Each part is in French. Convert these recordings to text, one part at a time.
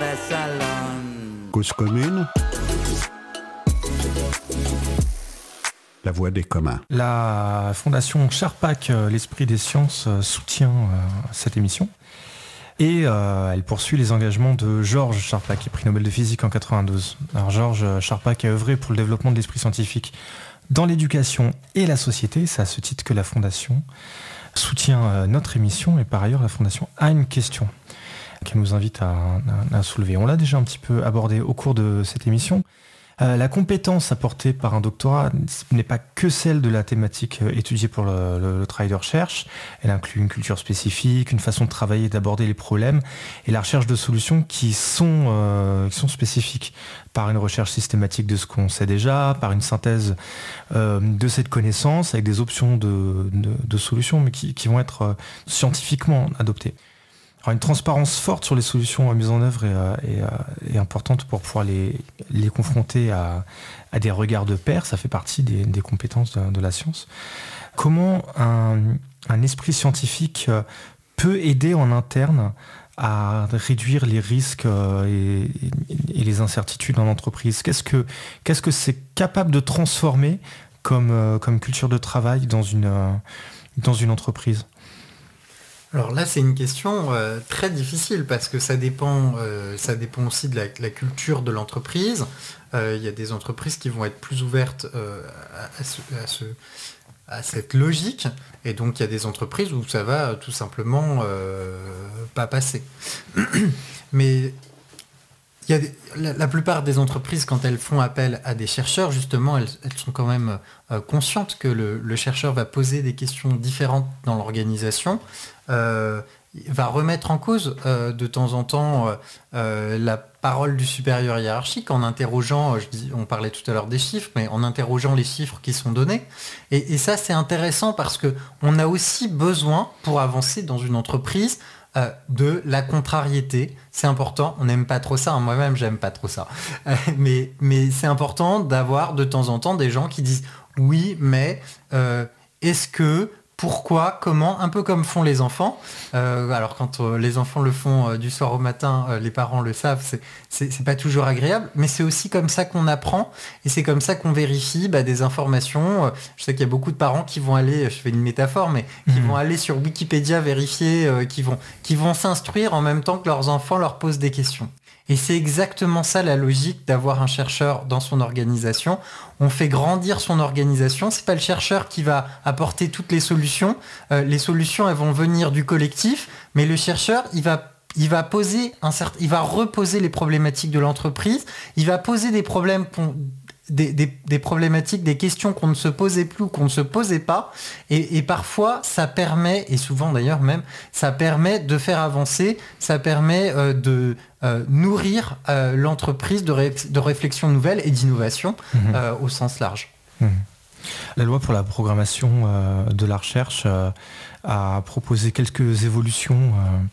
de salón. Cause commune. La voix des communs. La fondation Charpak, l'Esprit des Sciences, soutient cette émission. Et elle poursuit les engagements de Georges Charpak, qui est prix Nobel de physique en 92. Alors Georges Charpak a œuvré pour le développement de l'esprit scientifique dans l'éducation et la société. C'est à ce titre que la fondation soutient notre émission. Et par ailleurs, la fondation a une question qu'elle nous invite à soulever. On l'a déjà un petit peu abordé au cours de cette émission. La compétence apportée par un doctorat n'est pas que celle de la thématique étudiée pour le travail de recherche. Elle inclut une culture spécifique, une façon de travailler et d'aborder les problèmes et la recherche de solutions qui sont spécifiques par une recherche systématique de ce qu'on sait déjà, par une synthèse de cette connaissance avec des options de solutions mais qui vont être scientifiquement adoptées. Alors une transparence forte sur les solutions mises en œuvre est importante pour pouvoir les confronter à des regards de pairs. Ça fait partie des compétences de la science. Comment un esprit scientifique peut aider en interne à réduire les risques et les incertitudes en entreprise? Qu'est-ce que c'est capable de transformer comme culture de travail dans une entreprise? Alors là, c'est une question très difficile parce que ça dépend aussi de la culture de l'entreprise. Il y a des entreprises qui vont être plus ouvertes à cette logique, et donc il y a des entreprises où ça va tout simplement pas passer. Mais la plupart des entreprises, quand elles font appel à des chercheurs, justement, elles sont quand même conscientes que le chercheur va poser des questions différentes dans l'organisation, va remettre en cause de temps en temps la parole du supérieur hiérarchique en interrogeant, on parlait tout à l'heure des chiffres, mais en interrogeant les chiffres qui sont donnés. Et ça, c'est intéressant parce qu'on a aussi besoin, pour avancer dans une entreprise, de la contrariété. C'est important, on n'aime pas trop ça, moi-même j'aime pas trop ça, mais c'est important d'avoir de temps en temps des gens qui disent oui, mais est-ce que, pourquoi, comment, un peu comme font les enfants. Alors quand les enfants le font du soir au matin, les parents le savent, c'est pas toujours agréable, mais c'est aussi comme ça qu'on apprend et c'est comme ça qu'on vérifie des informations. Je sais qu'il y a beaucoup de parents qui vont aller, je fais une métaphore, mais qui vont aller sur Wikipédia vérifier, qui vont s'instruire en même temps que leurs enfants leur posent des questions. Et c'est exactement ça la logique d'avoir un chercheur dans son organisation. On fait grandir son organisation. C'est pas le chercheur qui va apporter toutes les solutions. Les solutions, elles vont venir du collectif, mais le chercheur, il va reposer les problématiques de l'entreprise. Il va poser des problèmes des problématiques, des questions qu'on ne se posait plus ou qu'on ne se posait pas. Et parfois, ça permet, et souvent d'ailleurs même, ça permet de faire avancer, ça permet de nourrir l'entreprise de réflexions nouvelles et d'innovation au sens large. La loi pour la programmation de la recherche a proposé quelques évolutions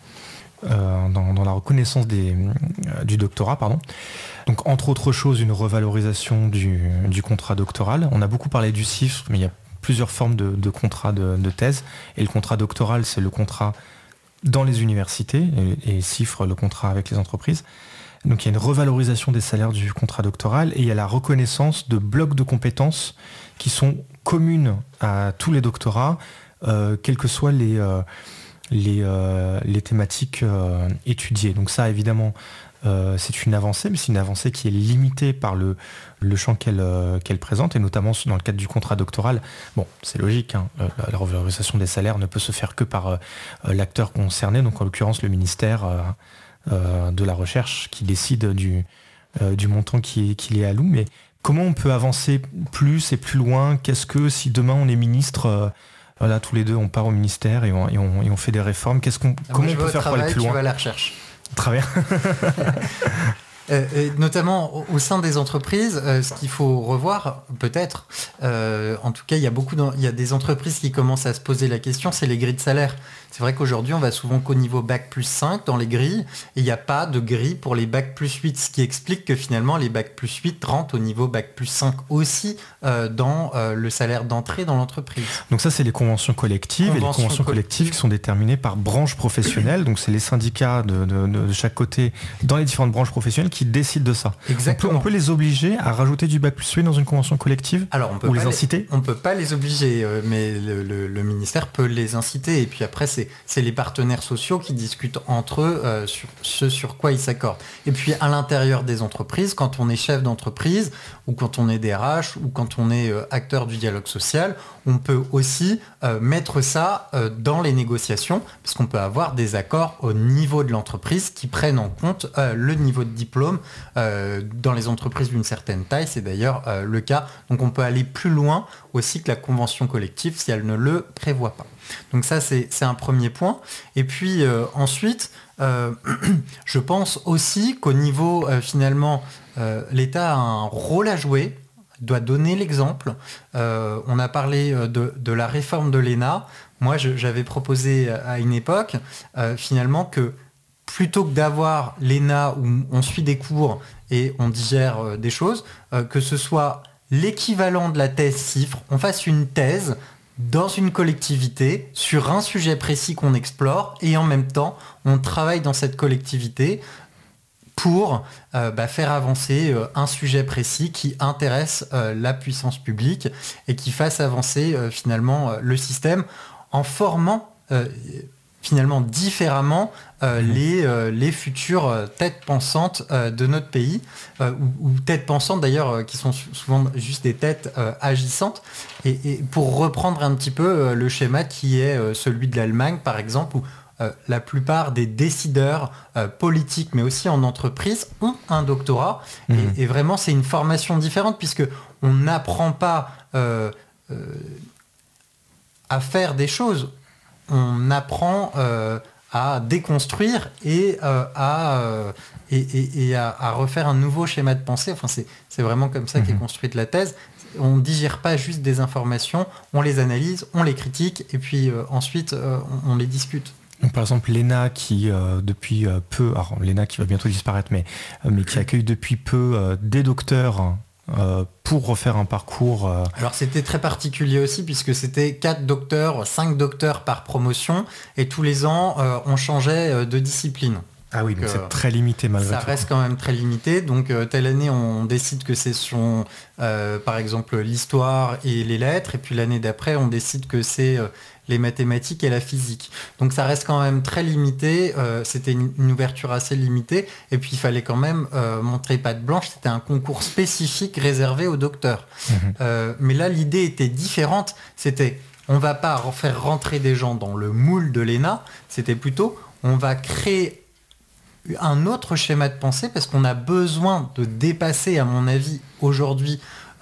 dans la reconnaissance du doctorat, pardon. Donc, entre autres choses, une revalorisation du contrat doctoral. On a beaucoup parlé du CIFRE, mais il y a plusieurs formes de contrat de thèse. Et le contrat doctoral, c'est le contrat dans les universités, et CIFRE, le contrat avec les entreprises. Donc, il y a une revalorisation des salaires du contrat doctoral, et il y a la reconnaissance de blocs de compétences qui sont communes à tous les doctorats, quelles que soient les thématiques étudiées. Donc ça, évidemment, c'est une avancée, mais c'est une avancée qui est limitée par le champ qu'elle présente, et notamment dans le cadre du contrat doctoral. Bon, c'est logique, la revalorisation des salaires ne peut se faire que par l'acteur concerné, donc en l'occurrence le ministère de la Recherche qui décide du montant qui est alloué. Mais comment on peut avancer plus et plus loin? Qu'est-ce que, si demain on est ministre... Voilà, tous les deux, on part au ministère et on fait des réformes. Comment on peut faire pour aller plus loin? Tu vas à la recherche. Très bien. Et notamment au sein des entreprises, ce qu'il faut revoir, peut-être, en tout cas, il y a des entreprises qui commencent à se poser la question, c'est les grilles de salaire. C'est vrai qu'aujourd'hui, on va souvent qu'au niveau bac plus 5 dans les grilles, et il n'y a pas de grille pour les bac plus 8, ce qui explique que finalement, les bac plus 8 rentrent au niveau bac plus 5 aussi dans le salaire d'entrée dans l'entreprise. Donc ça, c'est les conventions collectives, et les conventions collectives qui sont déterminées par branche professionnelle, donc c'est les syndicats de chaque côté dans les différentes branches professionnelles qui décident de ça. Exactement. On peut les obliger à rajouter du bac plus 8 dans une convention collective. Alors, on peut les inciter. On ne peut pas les obliger, mais le ministère peut les inciter. Et puis après, c'est les partenaires sociaux qui discutent entre eux sur ce sur quoi ils s'accordent. Et puis à l'intérieur des entreprises, quand on est chef d'entreprise, ou quand on est DRH, ou quand on est acteur du dialogue social, on peut aussi mettre ça dans les négociations, parce qu'on peut avoir des accords au niveau de l'entreprise qui prennent en compte le niveau de diplôme dans les entreprises d'une certaine taille. C'est d'ailleurs le cas. Donc on peut aller plus loin aussi que la convention collective si elle ne le prévoit pas. Donc ça, c'est un premier point. Et puis ensuite, je pense aussi qu'au niveau, finalement, l'État a un rôle à jouer, doit donner l'exemple. On a parlé de la réforme de l'ENA. Moi, j'avais proposé à une époque, finalement, que plutôt que d'avoir l'ENA où on suit des cours et on digère des choses, que ce soit l'équivalent de la thèse CIFRE, on fasse une thèse dans une collectivité sur un sujet précis qu'on explore et en même temps on travaille dans cette collectivité pour faire avancer un sujet précis qui intéresse la puissance publique et qui fasse avancer finalement le système en formant finalement différemment les futures têtes pensantes de notre pays, ou têtes pensantes d'ailleurs qui sont souvent juste des têtes agissantes. Et pour reprendre un petit peu le schéma qui est celui de l'Allemagne par exemple, où la plupart des décideurs politiques, mais aussi en entreprise, ont un doctorat. Et vraiment, c'est une formation différente puisque on n'apprend pas à faire des choses. On apprend à déconstruire et à refaire un nouveau schéma de pensée. Enfin, c'est vraiment comme ça qu'est construite la thèse. On ne digère pas juste des informations, on les analyse, on les critique et puis ensuite on les discute. Donc, par exemple, l'ENA qui depuis peu, alors l'ENA qui va bientôt disparaître, mais qui accueille depuis peu des docteurs pour refaire un parcours. Alors c'était très particulier aussi puisque c'était 4 docteurs, 5 docteurs par promotion et tous les ans on changeait de discipline. Ah oui, donc c'est très limité malgré tout. Ça reste quand même très limité. Donc telle année on décide que c'est par exemple l'histoire et les lettres et puis l'année d'après on décide que c'est les mathématiques et la physique. Donc ça reste quand même très limité, c'était une ouverture assez limitée, et puis il fallait quand même montrer patte blanche, c'était un concours spécifique réservé aux docteurs. Mais là l'idée était différente, c'était on va pas faire rentrer des gens dans le moule de l'ENA, c'était plutôt on va créer un autre schéma de pensée, parce qu'on a besoin de dépasser, à mon avis, aujourd'hui,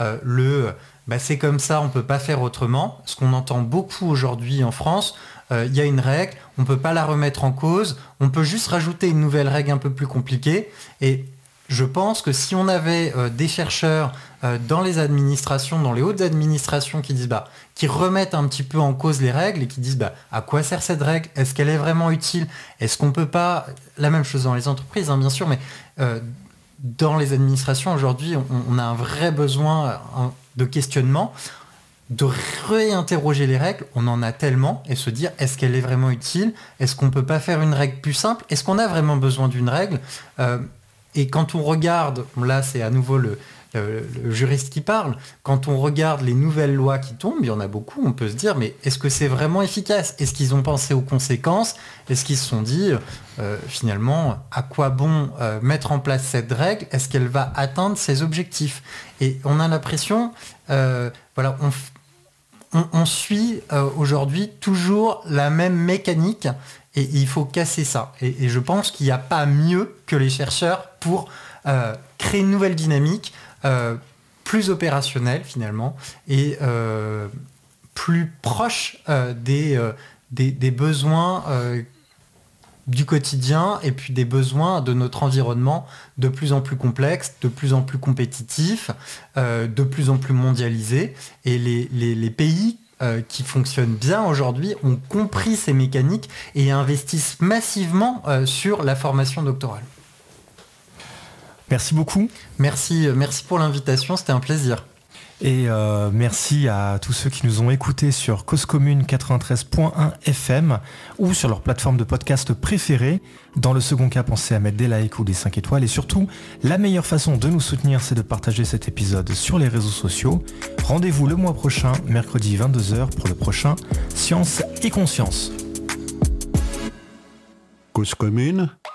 c'est comme ça, on ne peut pas faire autrement. Ce qu'on entend beaucoup aujourd'hui en France, il y a une règle, on ne peut pas la remettre en cause, on peut juste rajouter une nouvelle règle un peu plus compliquée. Et je pense que si on avait des chercheurs dans les administrations, dans les hautes administrations qui remettent un petit peu en cause les règles et qui disent à quoi sert cette règle ? Est-ce qu'elle est vraiment utile ? Est-ce qu'on peut pas... La même chose dans les entreprises, bien sûr, mais dans les administrations aujourd'hui, on a un vrai besoin de questionnement, de réinterroger les règles, on en a tellement, et se dire est-ce qu'elle est vraiment utile ? Est-ce qu'on peut pas faire une règle plus simple ? Est-ce qu'on a vraiment besoin d'une règle ? Et quand on regarde, là c'est à nouveau le juriste qui parle, quand on regarde les nouvelles lois qui tombent, il y en a beaucoup, on peut se dire mais est-ce que c'est vraiment efficace ? Est-ce qu'ils ont pensé aux conséquences ? Est-ce qu'ils se sont dit finalement à quoi bon mettre en place cette règle ? Est-ce qu'elle va atteindre ses objectifs ? Et on a l'impression, on suit aujourd'hui toujours la même mécanique. Et il faut casser ça. Et je pense qu'il n'y a pas mieux que les chercheurs pour créer une nouvelle dynamique, plus opérationnelle finalement, et plus proche des besoins du quotidien et puis des besoins de notre environnement de plus en plus complexe, de plus en plus compétitif, de plus en plus mondialisé. Et les pays qui fonctionnent bien aujourd'hui ont compris ces mécaniques et investissent massivement sur la formation doctorale. Merci beaucoup. Merci pour l'invitation, c'était un plaisir. Et merci à tous ceux qui nous ont écoutés sur Cause Commune 93.1 FM ou sur leur plateforme de podcast préférée. Dans le second cas, pensez à mettre des likes ou des 5 étoiles. Et surtout, la meilleure façon de nous soutenir, c'est de partager cet épisode sur les réseaux sociaux. Rendez-vous le mois prochain, mercredi 22h, pour le prochain Science et Conscience. Cause commune